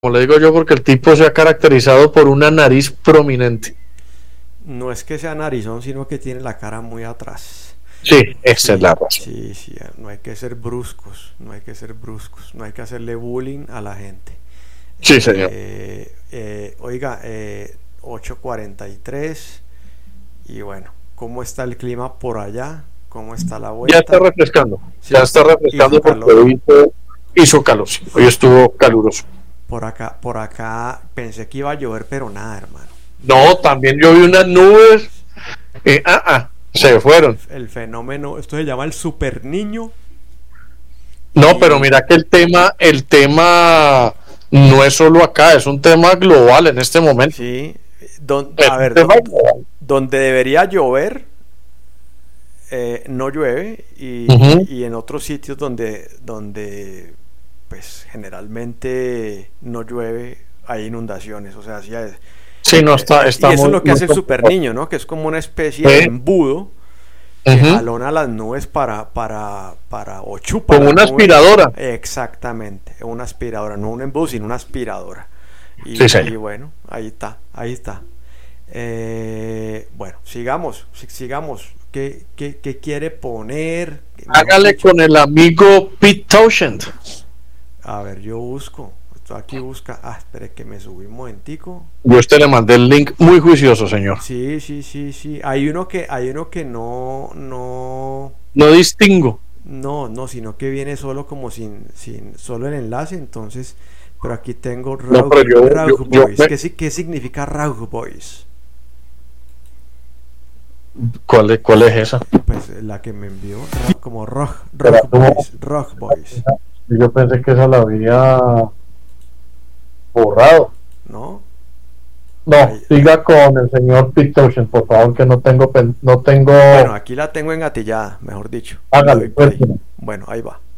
como le digo yo, porque el tipo se ha caracterizado por una nariz prominente. No es que sea narizón, sino que tiene la cara muy atrás. Sí, esa es Sí, la razón. sí, sí, no hay que ser bruscos, no hay que ser bruscos, no hay que hacerle bullying a la gente. Sí, señor. Oiga, 8:43 y bueno, ¿cómo está el clima por allá? ¿Cómo está la Ya está vuelta? refrescando, ya Sí, está hizo refrescando porque calor. hoy hizo calor, sí. Hoy estuvo caluroso. Por acá pensé que iba a llover, pero nada, hermano. No, también yo vi unas nubes, se fueron. El fenómeno, esto se llama el super niño. No, pero Y mira que el tema no es solo acá, es un tema global en este momento. sí, Es a un ver, tema global. donde debería llover, no llueve Ujú. y en otros sitios donde pues generalmente no llueve hay inundaciones, o sea, Sí, no está, y está eso es muy, lo que muy hace el super complicado. niño, ¿no? Que es como una especie de Sí, embudo que ujú. jalona las nubes para o chupa Como las una nubes. aspiradora. Exactamente, una aspiradora, no un embudo, sino una aspiradora. Sí, Y señor. bueno, ahí está, ahí está. Bueno, sigamos. ¿Qué quiere poner? Mejor Hágale dicho, con el amigo Pete Townshend. a ver, yo busco. Esto aquí busca. Ah, espere que me subí un momentico. Yo a usted le mandé el link muy juicioso, señor. Sí, sí, sí, sí. Hay uno que No distingo. no, sino que viene solo como sin solo el enlace, entonces, pero aquí tengo No, pero Rogue Boys. ¿Qué significa Rogue Boys? ¿cuál es esa? Pues la que me envió, como Era Rogue como- Boys, Rogue Boys, Yo pensé que esa la había borrado. ¿no? No, Ahí, siga con el señor Pete Townshend, por favor, que no tengo. bueno, aquí la tengo engatillada, mejor dicho. Le Hágale, doy play. suéltela. Bueno, ahí va.